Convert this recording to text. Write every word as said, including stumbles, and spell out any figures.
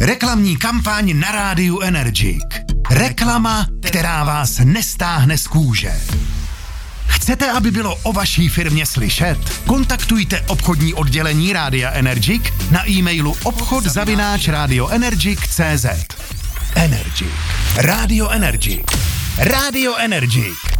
Reklamní kampaň na rádiu Energik. Reklama, která vás nestáhne z kůže. Chcete, aby bylo o vaší firmě slyšet? Kontaktujte obchodní oddělení Rádia Energik na e-mailu obchod zavináč radioenergic tečka cé zet. Energik. Rádio Energik. Rádio Energik.